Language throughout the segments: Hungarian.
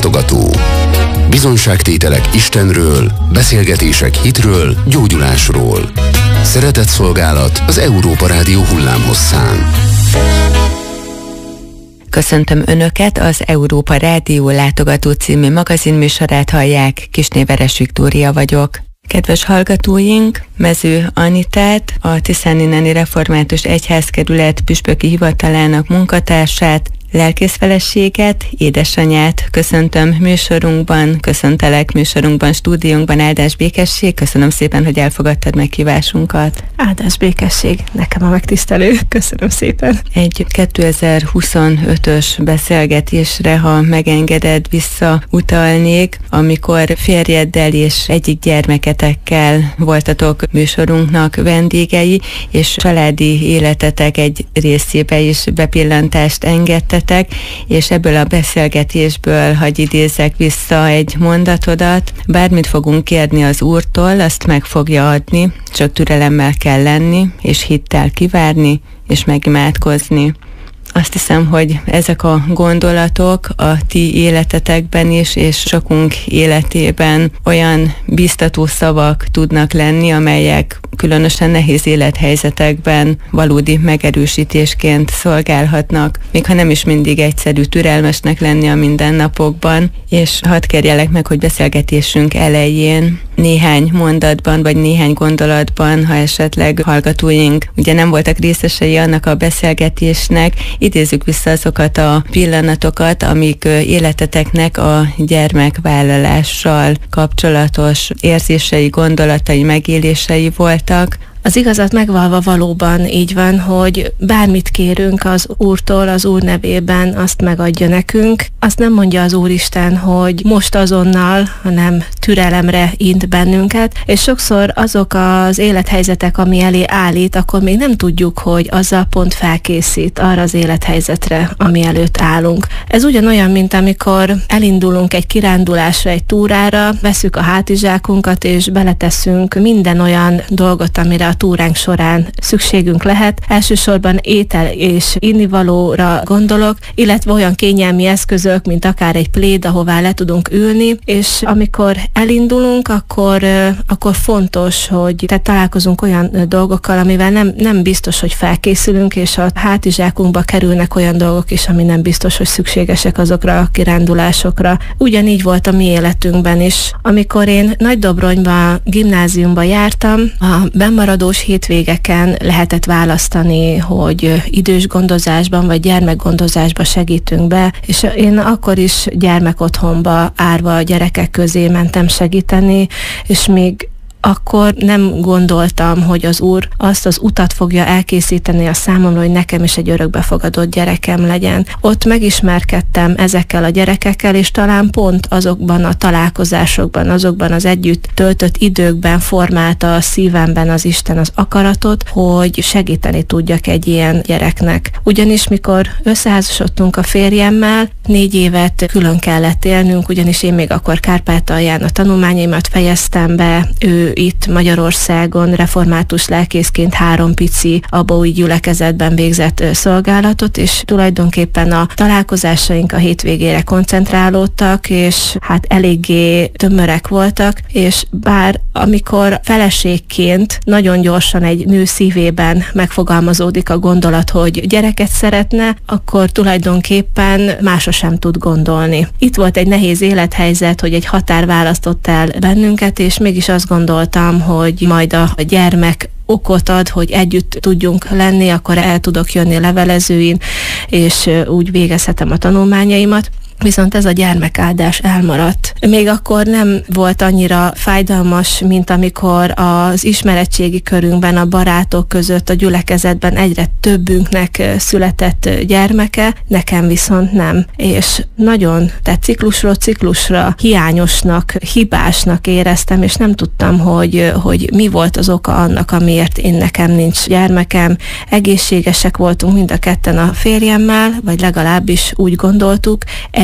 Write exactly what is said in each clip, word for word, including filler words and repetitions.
látogató. Bizonyságtételek Istenről, beszélgetések hitről, gyógyulásról. Szeretett szolgálat az Európa Rádió hullámhosszán. Köszöntöm Önöket, az Európa Rádió Látogató című magazinműsorát hallják, Kisné Veres Viktória vagyok. Kedves hallgatóink, Mező Anitát, a Tiszáni Neni Református Egyházkerület püspöki hivatalának munkatársát, lelkészfeleséget, édesanyát köszöntöm műsorunkban, köszöntelek műsorunkban, stúdiónkban. Áldás békesség, köszönöm szépen, hogy elfogadtad meghívásunkat. Áldás békesség, nekem a megtisztelő, köszönöm szépen. Egy kétezer-huszonötös beszélgetésre, ha megengeded, visszautalnék, amikor férjeddel és egyik gyermeketekkel voltatok műsorunknak vendégei, és családi életetek egy részébe is bepillantást engedtetek, és ebből a beszélgetésből hadd idézzek vissza egy mondatodat. Bármit fogunk kérni az Úrtól, azt meg fogja adni, csak türelemmel kell lenni, és hittel kivárni, és megimádkozni. Azt hiszem, hogy ezek a gondolatok a ti életetekben is, és sokunk életében olyan biztató szavak tudnak lenni, amelyek különösen nehéz élethelyzetekben valódi megerősítésként szolgálhatnak, még ha nem is mindig egyszerű türelmesnek lenni a mindennapokban. És hadd kérjelek meg, hogy beszélgetésünk elején néhány mondatban, vagy néhány gondolatban, ha esetleg hallgatóink ugye nem voltak részesei annak a beszélgetésnek, idézzük vissza azokat a pillanatokat, amik életeteknek a gyermekvállalással kapcsolatos érzései, gondolatai, megélései voltak. Az igazat megvalva valóban így van, hogy bármit kérünk az Úrtól, az Úr nevében, azt megadja nekünk. Azt nem mondja az Úristen, hogy most azonnal, hanem türelemre int bennünket, és sokszor azok az élethelyzetek, ami elé állít, akkor még nem tudjuk, hogy azzal pont felkészít arra az élethelyzetre, ami előtt állunk. Ez ugyanolyan, mint amikor elindulunk egy kirándulásra, egy túrára, veszük a hátizsákunkat, és beletesszünk minden olyan dolgot, amire a túránk során szükségünk lehet. Elsősorban étel és innivalóra gondolok, illetve olyan kényelmi eszközök, mint akár egy pléd, ahová le tudunk ülni, és amikor elindulunk, akkor, akkor fontos, hogy tehát találkozunk olyan dolgokkal, amivel nem, nem biztos, hogy felkészülünk, és a hátizsákunkba kerülnek olyan dolgok is, ami nem biztos, hogy szükségesek azokra a kirándulásokra. Ugyanígy volt a mi életünkben is. Amikor én Nagydobronyba, gimnáziumba jártam, a bennmaradó hétvégeken lehetett választani, hogy idős gondozásban vagy gyermekgondozásban segítünk be, és én akkor is gyermekotthonba árva a gyerekek közé mentem segíteni, és még akkor nem gondoltam, hogy az Úr azt az utat fogja elkészíteni a számomra, hogy nekem is egy örökbefogadott gyerekem legyen. Ott megismerkedtem ezekkel a gyerekekkel, és talán pont azokban a találkozásokban, azokban az együtt töltött időkben formálta a szívemben az Isten az akaratot, hogy segíteni tudjak egy ilyen gyereknek. Ugyanis mikor összeházasodtunk a férjemmel, négy évet külön kellett élnünk, ugyanis én még akkor Kárpátalján a tanulmányaimat fejeztem be, ő itt Magyarországon református lelkészként három pici abaúj gyülekezetben végzett szolgálatot, és tulajdonképpen a találkozásaink a hétvégére koncentrálódtak, és hát eléggé tömörek voltak, és bár amikor feleségként nagyon gyorsan egy nő szívében megfogalmazódik a gondolat, hogy gyereket szeretne, akkor tulajdonképpen másra sem tud gondolni. Itt volt egy nehéz élethelyzet, hogy egy határ választott el bennünket, és mégis azt gondoltam, hogy majd a gyermek okot ad, hogy együtt tudjunk lenni, akkor el tudok jönni levelezőin, és úgy végezhetem a tanulmányaimat. Viszont ez a gyermekáldás elmaradt. Még akkor nem volt annyira fájdalmas, mint amikor az ismeretségi körünkben, a barátok között, a gyülekezetben egyre többünknek született gyermeke, nekem viszont nem. És nagyon, tehát ciklusról ciklusra hiányosnak, hibásnak éreztem, és nem tudtam, hogy, hogy mi volt az oka annak, amiért én nekem nincs gyermekem. Egészségesek voltunk mind a ketten a férjemmel, vagy legalábbis úgy gondoltuk, egy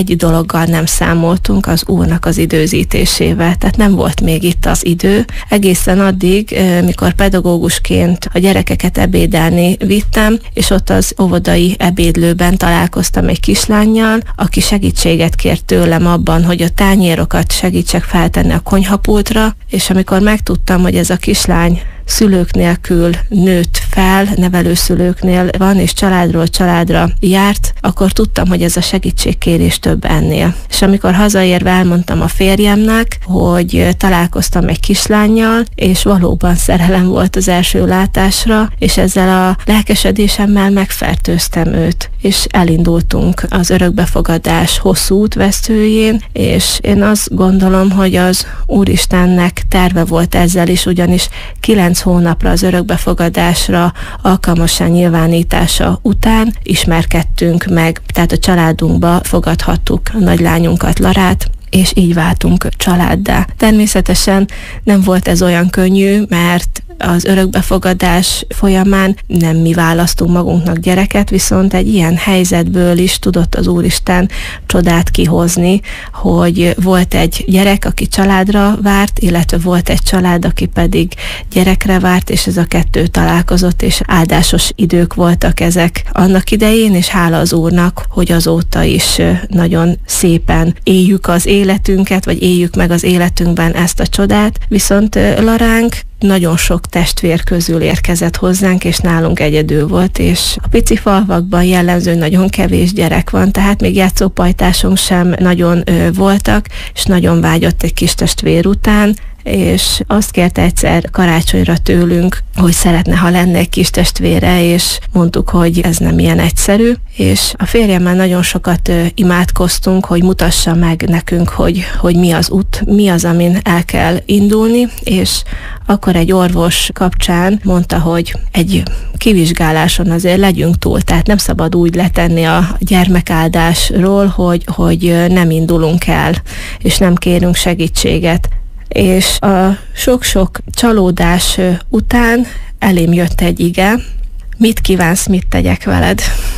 egy dologgal nem számoltunk, az Úrnak az időzítésével, tehát nem volt még itt az idő. Egészen addig, mikor pedagógusként a gyerekeket ebédelni vittem, és ott az óvodai ebédlőben találkoztam egy kislánnyal, aki segítséget kért tőlem abban, hogy a tányérokat segítsek feltenni a konyhapultra, és amikor megtudtam, hogy ez a kislány szülők nélkül nőtt fel, nevelőszülőknél van, és családról családra járt, akkor tudtam, hogy ez a segítségkérés több ennél. És amikor hazaérve elmondtam a férjemnek, hogy találkoztam egy kislánnyal, és valóban szerelem volt az első látásra, és ezzel a lelkesedésemmel megfertőztem őt, és elindultunk az örökbefogadás hosszú útvesztőjén, és én azt gondolom, hogy az Úristennek terve volt ezzel is, ugyanis kilenc hónapra az örökbefogadásra alkalmassá nyilvánítása után ismerkedtünk meg, tehát a családunkba fogadhattuk a nagylányunkat, Larát, és így váltunk családdá. Természetesen nem volt ez olyan könnyű, mert az örökbefogadás folyamán nem mi választunk magunknak gyereket, viszont egy ilyen helyzetből is tudott az Úristen csodát kihozni, hogy volt egy gyerek, aki családra várt, illetve volt egy család, aki pedig gyerekre várt, és ez a kettő találkozott, és áldásos idők voltak ezek annak idején, és hála az Úrnak, hogy azóta is nagyon szépen éljük az életünket, vagy éljük meg az életünkben ezt a csodát, viszont Laránk nagyon sok testvér közül érkezett hozzánk, és nálunk egyedül volt, és a pici falvakban jellemző nagyon kevés gyerek van, tehát még játszópajtásunk sem nagyon ö, voltak, és nagyon vágyott egy kis testvér után, és azt kérte egyszer karácsonyra tőlünk, hogy szeretne, ha lenne egy kis testvére, és mondtuk, hogy ez nem ilyen egyszerű, és a férjemmel nagyon sokat ö, imádkoztunk, hogy mutassa meg nekünk, hogy, hogy mi az út, mi az, amin el kell indulni, és akkor egy orvos kapcsán mondta, hogy egy kivizsgáláson azért legyünk túl, tehát nem szabad úgy letenni a gyermekáldásról, hogy, hogy nem indulunk el, és nem kérünk segítséget. És a sok-sok csalódás után elém jött egy ige, mit kívánsz, mit tegyek veled?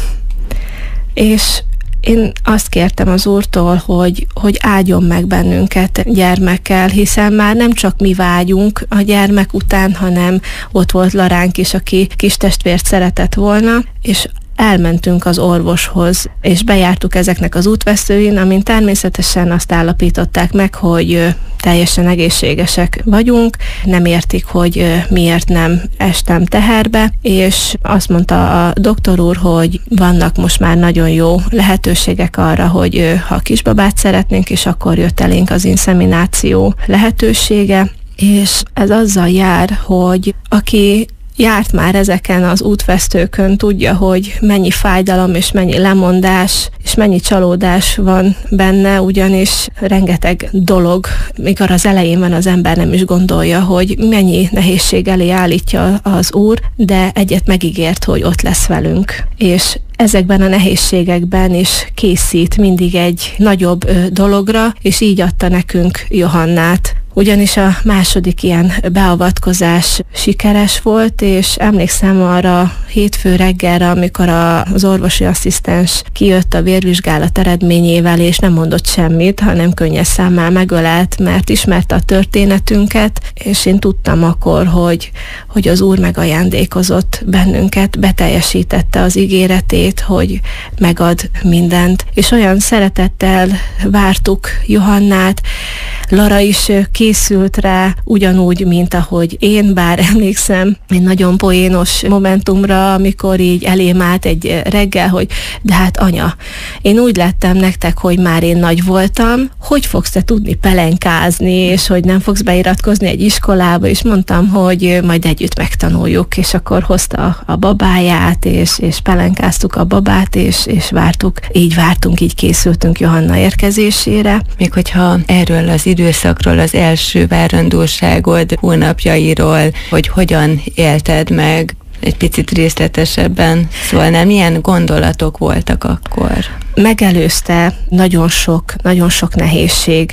És én azt kértem az Úrtól, hogy, hogy áldjon meg bennünket gyermekkel, hiszen már nem csak mi vágyunk a gyermek után, hanem ott volt Laránk is, aki kis testvért szeretett volna, és elmentünk az orvoshoz, és bejártuk ezeknek az útvesztőin, amin természetesen azt állapították meg, hogy teljesen egészségesek vagyunk, nem értik, hogy miért nem estem teherbe, és azt mondta a doktor úr, hogy vannak most már nagyon jó lehetőségek arra, hogy ha kisbabát szeretnénk, és akkor jött elénk az inszemináció lehetősége, és ez azzal jár, hogy aki járt már ezeken az útvesztőkön, tudja, hogy mennyi fájdalom és mennyi lemondás és mennyi csalódás van benne, ugyanis rengeteg dolog, mikor az elején van, az ember nem is gondolja, hogy mennyi nehézség elé állítja az Úr, de egyet megígért, hogy ott lesz velünk. És ezekben a nehézségekben is készít mindig egy nagyobb dologra, és így adta nekünk Johannát. Ugyanis a második ilyen beavatkozás sikeres volt, és emlékszem arra hétfő reggelre, amikor az orvosi asszisztens kijött a vérvizsgálat eredményével, és nem mondott semmit, hanem könnyes számmal megölelt, mert ismerte a történetünket, és én tudtam akkor, hogy, hogy az Úr megajándékozott bennünket, beteljesítette az ígéretét, hogy megad mindent, és olyan szeretettel vártuk Johannát. Lara is készült rá, ugyanúgy, mint ahogy én, bár emlékszem egy nagyon poénos momentumra, amikor így elém állt egy reggel, hogy de hát anya, én úgy lettem nektek, hogy már én nagy voltam, hogy fogsz te tudni pelenkázni, és hogy nem fogsz beiratkozni egy iskolába, és mondtam, hogy majd együtt megtanuljuk, és akkor hozta a babáját, és, és pelenkáztuk a babát, és, és vártuk, így vártunk, így készültünk Johanna érkezésére. Még hogyha erről az időszakról, az első várandóságod hónapjairól, hogy hogyan élted meg, egy picit részletesebben szólnál, milyen gondolatok voltak akkor? Megelőzte nagyon sok, nagyon sok nehézség.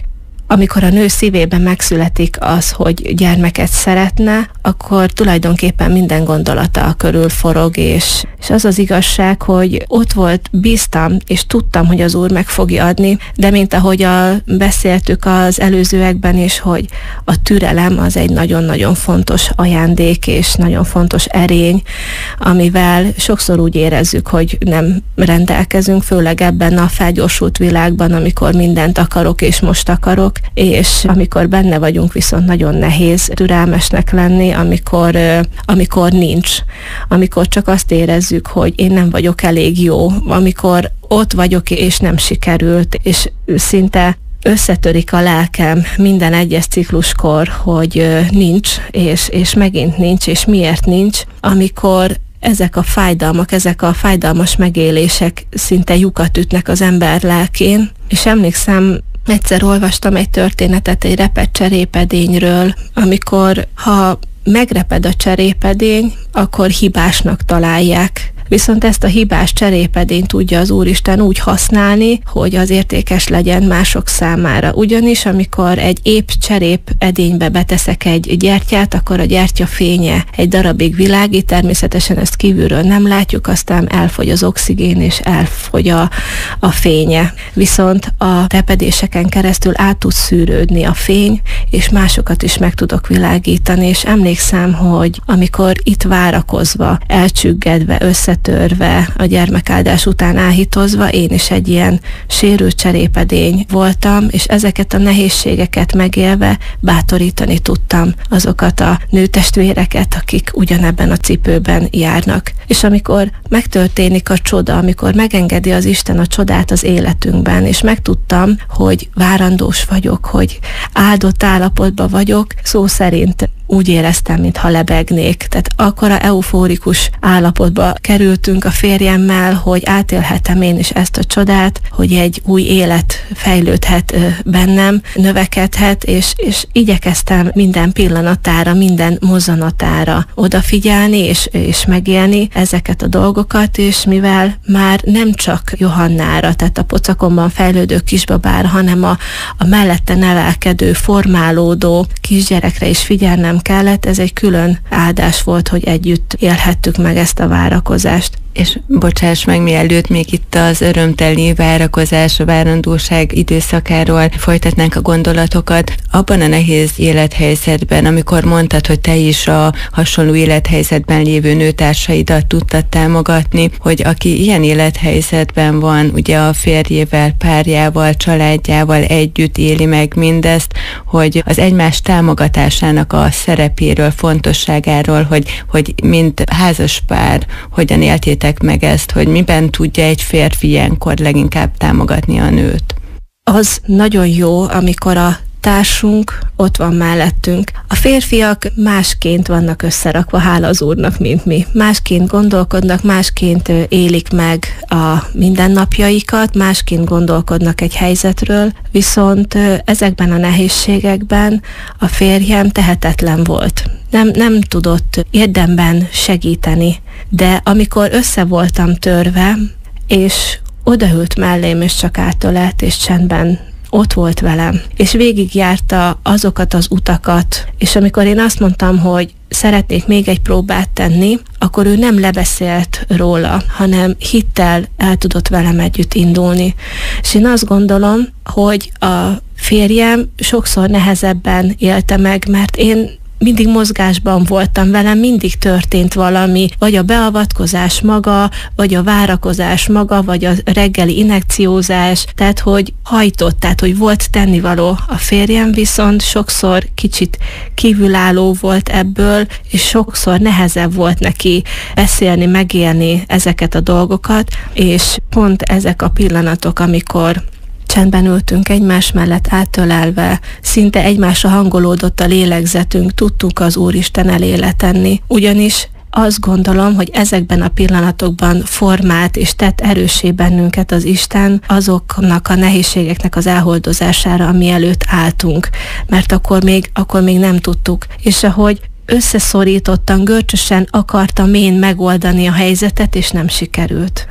amikor a nő szívében megszületik az, hogy gyermeket szeretne, akkor tulajdonképpen minden gondolata körül forog, és, és az az igazság, hogy ott volt, bíztam, és tudtam, hogy az Úr meg fogja adni, de mint ahogy a, beszéltük az előzőekben is, hogy a türelem az egy nagyon-nagyon fontos ajándék, és nagyon fontos erény, amivel sokszor úgy érezzük, hogy nem rendelkezünk, főleg ebben a felgyorsult világban, amikor mindent akarok, és most akarok, és amikor benne vagyunk, viszont nagyon nehéz türelmesnek lenni, amikor, amikor nincs. Amikor csak azt érezzük, hogy én nem vagyok elég jó, amikor ott vagyok, és nem sikerült, és szinte összetörik a lelkem minden egyes cikluskor, hogy nincs, és, és megint nincs, és miért nincs, amikor ezek a fájdalmak, ezek a fájdalmas megélések szinte lyukat ütnek az ember lelkén, és emlékszem, egyszer olvastam egy történetet egy repett cserépedényről, amikor ha megreped a cserépedény, akkor hibásnak találják. Viszont ezt a hibás cserépedényt tudja az Úristen úgy használni, hogy az értékes legyen mások számára. Ugyanis, amikor egy épp cserépedénybe beteszek egy gyertyát, akkor a gyertya fénye egy darabig világít, természetesen ezt kívülről nem látjuk, aztán elfogy az oxigén, és elfogy a, a fénye. Viszont a repedéseken keresztül át tud szűrődni a fény, és másokat is meg tudok világítani, és emlékszem, hogy amikor itt várakozva, elcsüggedve, össze törve, a gyermekáldás után áhítozva, én is egy ilyen sérült cserépedény voltam, és ezeket a nehézségeket megélve bátorítani tudtam azokat a nőtestvéreket, akik ugyanebben a cipőben járnak. És amikor megtörténik a csoda, amikor megengedi az Isten a csodát az életünkben, és megtudtam, hogy várandós vagyok, hogy áldott állapotban vagyok, szó szerint úgy éreztem, mintha lebegnék. Tehát akkora eufórikus állapotba kerültünk a férjemmel, hogy átélhetem én is ezt a csodát, hogy egy új élet fejlődhet bennem, növekedhet, és, és igyekeztem minden pillanatára, minden mozzanatára odafigyelni, és, és megélni ezeket a dolgokat, és mivel már nem csak Johannára, tehát a pocakomban fejlődő kisbabára, hanem a, a mellette nevelkedő, formálódó kisgyerekre is figyelnem kellett, ez egy külön áldás volt, hogy együtt élhettük meg ezt a várakozást. És bocsáss meg, mielőtt még itt az örömteli várakozás, a várandóság időszakáról folytatnánk a gondolatokat, abban a nehéz élethelyzetben, amikor mondtad, hogy te is a hasonló élethelyzetben lévő nőtársaidat tudtad támogatni, hogy aki ilyen élethelyzetben van, ugye a férjével, párjával, családjával együtt éli meg mindezt, hogy az egymás támogatásának a szerepéről, fontosságáról, hogy, hogy mint házaspár, hogyan éltétek meg ezt, hogy miben tudja egy férfi ilyenkor leginkább támogatni a nőt? Az nagyon jó, amikor a társunk ott van mellettünk. A férfiak másként vannak összerakva, hála az Úrnak, mint mi. Másként gondolkodnak, másként élik meg a mindennapjaikat, másként gondolkodnak egy helyzetről, viszont ezekben a nehézségekben a férjem tehetetlen volt. Nem, nem tudott érdemben segíteni, de amikor össze voltam törve, és odaült mellém, és csak átölelt, és csendben ott volt velem, és végigjárta azokat az utakat, és amikor én azt mondtam, hogy szeretnék még egy próbát tenni, akkor ő nem lebeszélt róla, hanem hittel el tudott velem együtt indulni. És én azt gondolom, hogy a férjem sokszor nehezebben élte meg, mert én mindig mozgásban voltam velem, mindig történt valami, vagy a beavatkozás maga, vagy a várakozás maga, vagy a reggeli injekciózás, tehát hogy hajtott, tehát hogy volt tennivaló. A férjem viszont sokszor kicsit kívülálló volt ebből, és sokszor nehezebb volt neki beszélni, megélni ezeket a dolgokat, és pont ezek a pillanatok, amikor csendben ültünk egymás mellett átölelve, szinte egymásra hangolódott a lélegzetünk, tudtuk az Úristen elé letenni. Ugyanis azt gondolom, hogy ezekben a pillanatokban formált és tett erőssé bennünket az Isten azoknak a nehézségeknek az elholdozására, ami előtt álltunk. Mert akkor még, akkor még nem tudtuk. És ahogy összeszorítottan, görcsösen akartam én megoldani a helyzetet, és nem sikerült.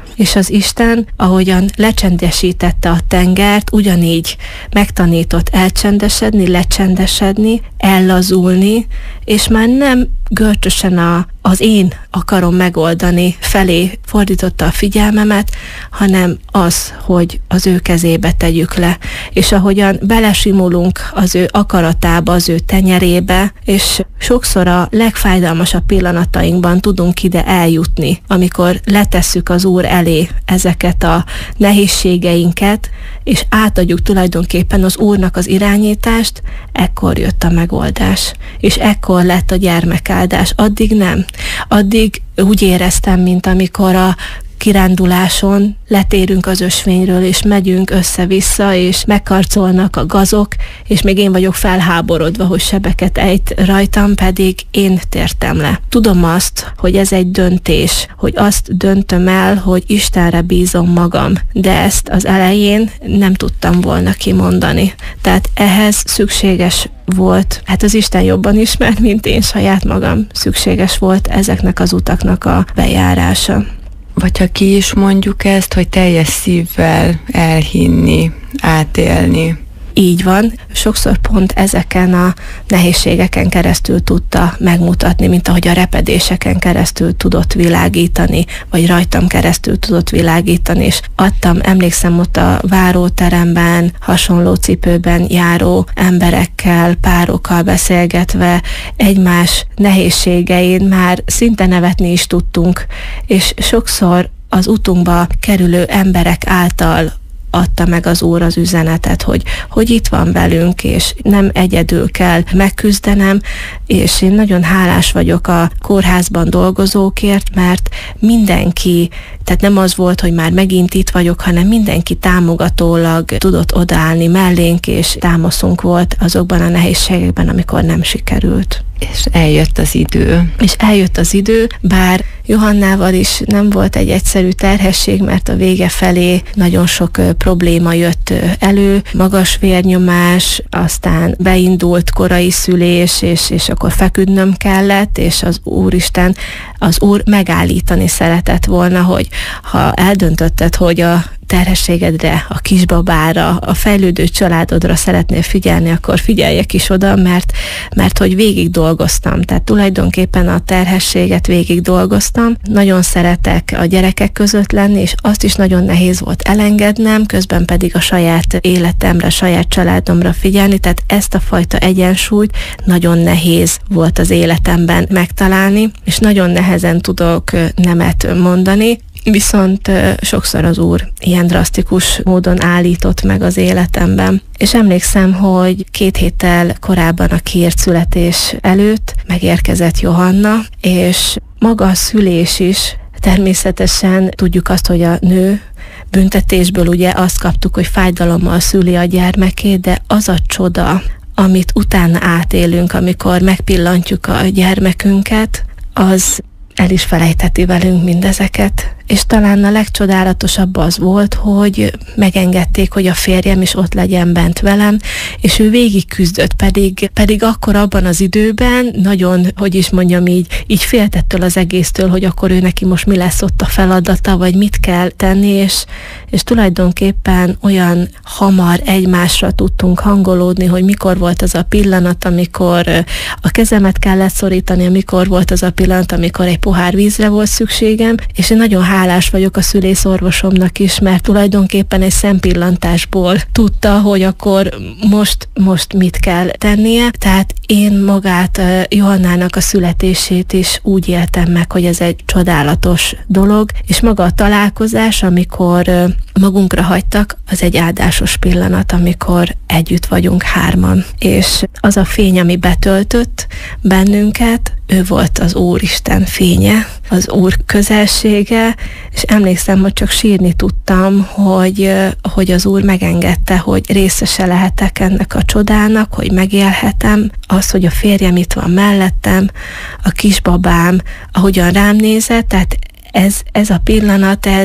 És az Isten, ahogyan lecsendesítette a tengert, ugyanígy megtanított elcsendesedni, lecsendesedni, ellazulni, és már nem görcsösen a, az én akarom megoldani felé fordította a figyelmemet, hanem az, hogy az ő kezébe tegyük le. És ahogyan belesimulunk az ő akaratába, az ő tenyerébe, és sokszor a legfájdalmasabb pillanatainkban tudunk ide eljutni, amikor letesszük az Úr elé ezeket a nehézségeinket, és átadjuk tulajdonképpen az Úrnak az irányítást, ekkor jött a megoldás. És ekkor lett a gyermekáldás. Addig nem. Addig úgy éreztem, mint amikor a kiránduláson letérünk az ösvényről, és megyünk össze-vissza, és megkarcolnak a gazok, és még én vagyok felháborodva, hogy sebeket ejt rajtam, pedig én tértem le. Tudom azt, hogy ez egy döntés, hogy azt döntöm el, hogy Istenre bízom magam, de ezt az elején nem tudtam volna kimondani. Tehát ehhez szükséges volt, hát az Isten jobban ismer, mint én saját magam, szükséges volt ezeknek az utaknak a bejárása. Vagy ha ki is mondjuk ezt, hogy teljes szívvel elhinni, átélni. Így van, sokszor pont ezeken a nehézségeken keresztül tudta megmutatni, mint ahogy a repedéseken keresztül tudott világítani, vagy rajtam keresztül tudott világítani, és adtam, emlékszem ott a váróteremben, hasonló cipőben járó emberekkel, párokkal beszélgetve, egymás nehézségein már szinte nevetni is tudtunk, és sokszor az utunkba kerülő emberek által adta meg az Úr az üzenetet, hogy, hogy itt van velünk, és nem egyedül kell megküzdenem, és én nagyon hálás vagyok a kórházban dolgozókért, mert mindenki, tehát nem az volt, hogy már megint itt vagyok, hanem mindenki támogatólag tudott odaállni mellénk, és támaszunk volt azokban a nehézségekben, amikor nem sikerült. És eljött az idő. És eljött az idő, bár Johannával is nem volt egy egyszerű terhesség, mert a vége felé nagyon sok ö, probléma jött ö, elő, magas vérnyomás, aztán beindult korai szülés, és, és akkor feküdnöm kellett, és az Úristen, az Úr megállítani szeretett volna, hogy ha eldöntötted, hogy a terhességedre, a kisbabára, a fejlődő családodra szeretnél figyelni, akkor figyeljek is oda, mert, mert hogy végig dolgoztam. Tehát tulajdonképpen a terhességet végig dolgoztam. Nagyon szeretek a gyerekek között lenni, és azt is nagyon nehéz volt elengednem, közben pedig a saját életemre, saját családomra figyelni, tehát ezt a fajta egyensúlyt nagyon nehéz volt az életemben megtalálni, és nagyon nehezen tudok nemet mondani. Viszont sokszor az Úr ilyen drasztikus módon állított meg az életemben. És emlékszem, hogy két héttel korábban a kiírt születés előtt megérkezett Johanna, és maga a szülés is, természetesen tudjuk azt, hogy a nő büntetésből ugye azt kaptuk, hogy fájdalommal szüli a gyermekét, de az a csoda, amit utána átélünk, amikor megpillantjuk a gyermekünket, az el is felejtheti velünk mindezeket. És talán a legcsodálatosabb az volt, hogy megengedték, hogy a férjem is ott legyen bent velem, és ő végig küzdött, pedig, pedig akkor abban az időben nagyon, hogy is mondjam így, így féltettől az egésztől, hogy akkor ő neki most mi lesz ott a feladata, vagy mit kell tenni, és, és tulajdonképpen olyan hamar egymásra tudtunk hangolódni, hogy mikor volt az a pillanat, amikor a kezemet kellett szorítani, amikor volt az a pillanat, amikor egy pohár vízre volt szükségem, és én nagyon hálás vagyok a szülészorvosomnak is, mert tulajdonképpen egy szempillantásból tudta, hogy akkor most, most mit kell tennie. Tehát én magát Johannának a születését is úgy éltem meg, hogy ez egy csodálatos dolog, és maga a találkozás, amikor magunkra hagytak, az egy áldásos pillanat, amikor együtt vagyunk hárman. És az a fény, ami betöltött bennünket, ő volt az Úristen fénye, az Úr közelsége, és emlékszem, hogy csak sírni tudtam, hogy, hogy az Úr megengedte, hogy részese lehetek ennek a csodának, hogy megélhetem, az, hogy a férjem itt van mellettem, a kisbabám, ahogyan rám nézett, tehát ez, ez a pillanat, ez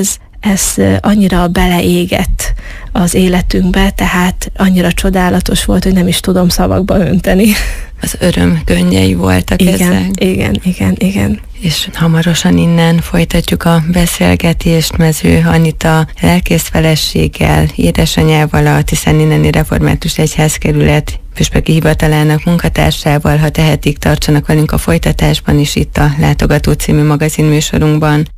ez annyira beleégett az életünkbe, tehát annyira csodálatos volt, hogy nem is tudom szavakba önteni. Az öröm könnyei voltak igen, ezek. Igen, igen, igen. És hamarosan innen folytatjuk a beszélgetést Mező Anita lelkész feleséggel, édesanyával, a Tiszáninneni Református Egyházkerület püspöki hivatalának munkatársával. Ha tehetik, tartsanak velünk a folytatásban is itt a Látogató című magazinműsorunkban.